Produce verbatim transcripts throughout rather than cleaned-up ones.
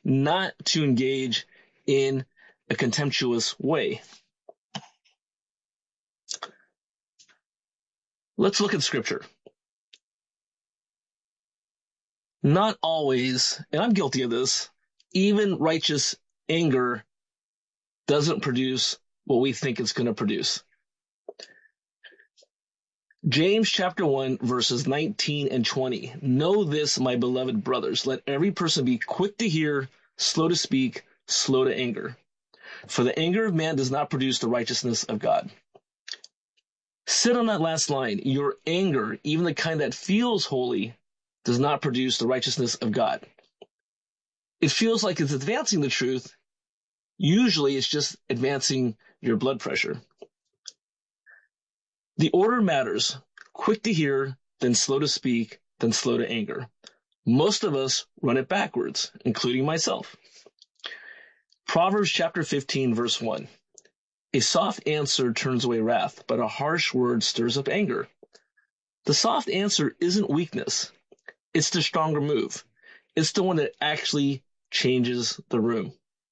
not to engage in a contemptuous way. Let's look at scripture. Not always, and I'm guilty of this, even righteous anger doesn't produce what we think it's going to produce. James chapter one, verses nineteen and twenty. Know this, my beloved brothers, let every person be quick to hear, slow to speak, slow to anger. For the anger of man does not produce the righteousness of God. Sit on that last line. Your anger, even the kind that feels holy, does not produce the righteousness of God. It feels like it's advancing the truth. Usually it's just advancing your blood pressure. The order matters. Quick to hear, then slow to speak, then slow to anger. Most of us run it backwards, including myself. Proverbs chapter fifteen, verse one. A soft answer turns away wrath, but a harsh word stirs up anger. The soft answer isn't weakness. It's the stronger move. It's the one that actually changes the room.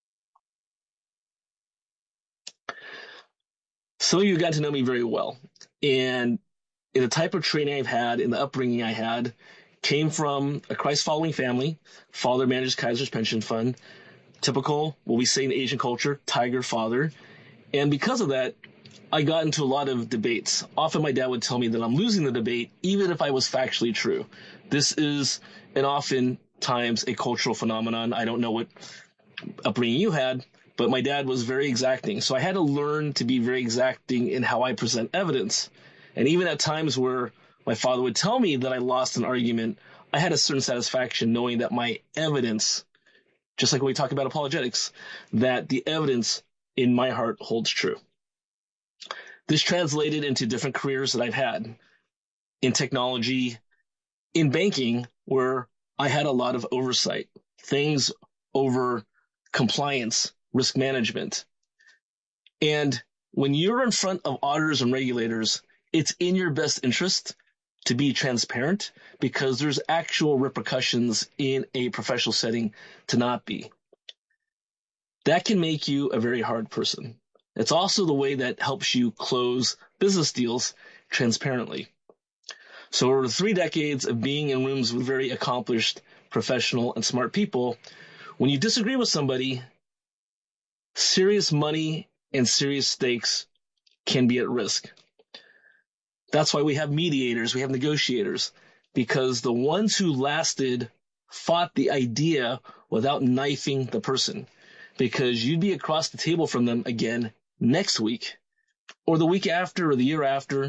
Some of you got to know me very well. And in the type of training I've had, in the upbringing I had, came from a Christ-following family. Father manages Kaiser's pension fund. Typical, what we say in Asian culture, tiger father. And because of that, I got into a lot of debates. Often my dad would tell me that I'm losing the debate, even if I was factually true. This is an oftentimes a cultural phenomenon. I don't know what upbringing you had, but my dad was very exacting. So I had to learn to be very exacting in how I present evidence. And even at times where my father would tell me that I lost an argument, I had a certain satisfaction knowing that my evidence, just like when we talk about apologetics, that the evidence in my heart holds true. This translated into different careers that I've had in technology, in banking, where I had a lot of oversight, things over compliance, risk management. And when you're in front of auditors and regulators, it's in your best interest to be transparent because there's actual repercussions in a professional setting to not be. That can make you a very hard person. It's also the way that helps you close business deals transparently. So over three decades of being in rooms with very accomplished, professional, and smart people, when you disagree with somebody, serious money and serious stakes can be at risk. That's why we have mediators, we have negotiators, because the ones who lasted fought the idea without knifing the person, because you'd be across the table from them again next week, or the week after, or the year after.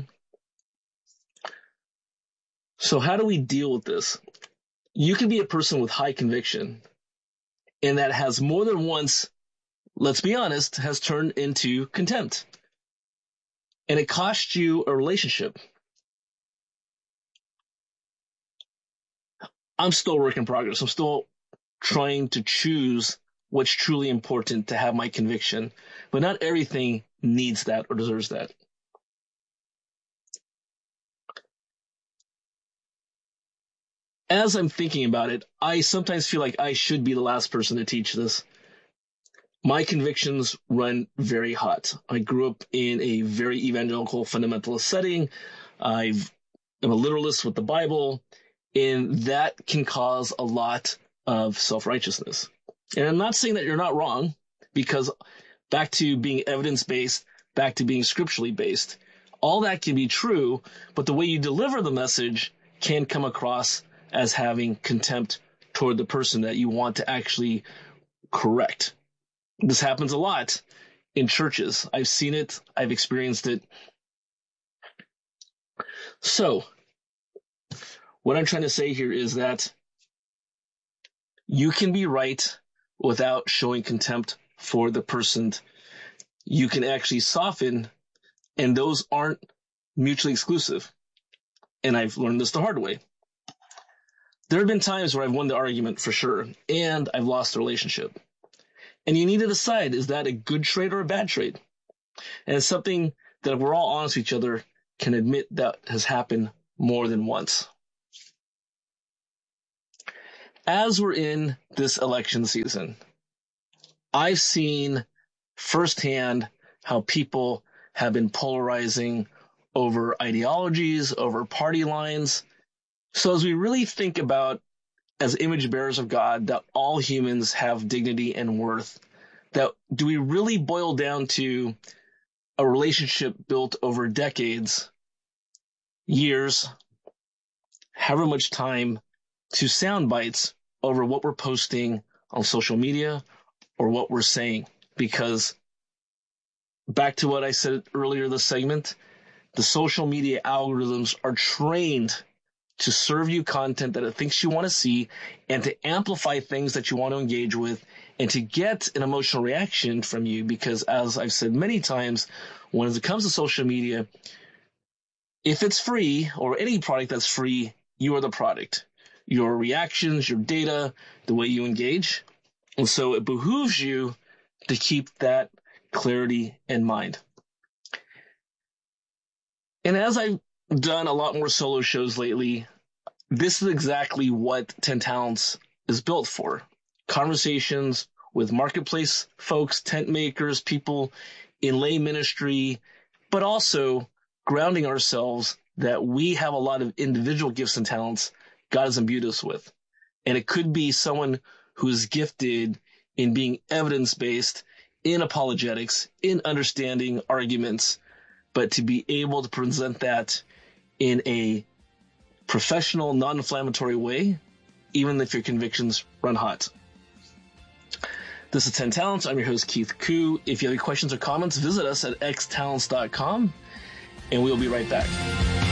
So how do we deal with this? You can be a person with high conviction, and that has more than once, let's be honest, has turned into contempt. And it cost you a relationship. I'm still a work in progress. I'm still trying to choose what's truly important to have my conviction. But not everything needs that or deserves that. As I'm thinking about it, I sometimes feel like I should be the last person to teach this. My convictions run very hot. I grew up in a very evangelical fundamentalist setting. I've, I'm a literalist with the Bible, and that can cause a lot of self-righteousness. And I'm not saying that you're not wrong, because back to being evidence-based, back to being scripturally based, all that can be true, but the way you deliver the message can come across as having contempt toward the person that you want to actually correct. This happens a lot in churches. I've seen it. I've experienced it. So, what I'm trying to say here is that you can be right without showing contempt for the person. You can actually soften, and those aren't mutually exclusive. And I've learned this the hard way. There have been times where I've won the argument for sure, and I've lost the relationship. And you need to decide, is that a good trade or a bad trade? And it's something that if we're all honest with each other, can admit that has happened more than once. As we're in this election season, I've seen firsthand how people have been polarizing over ideologies, over party lines. So as we really think about, as image bearers of God, that all humans have dignity and worth, that do we really boil down to a relationship built over decades, years, however much time, to sound bites over what we're posting on social media or what we're saying? Because back to what I said earlier in the segment, the social media algorithms are trained to serve you content that it thinks you want to see and to amplify things that you want to engage with and to get an emotional reaction from you. Because as I've said many times, when it comes to social media, if it's free or any product that's free, you are the product. Your reactions, your data, the way you engage. And so it behooves you to keep that clarity in mind. And as I've done a lot more solo shows lately, this is exactly what ten Talents is built for. Conversations with marketplace folks, tent makers, people in lay ministry, but also grounding ourselves that we have a lot of individual gifts and talents God has imbued us with. And it could be someone who is gifted in being evidence-based, in apologetics, in understanding arguments, but to be able to present that in a professional, non-inflammatory way, even if your convictions run hot. This is ten Talents. I'm your host, Keith Koo. If you have any questions or comments, visit us at x talents dot com, and we'll be right back.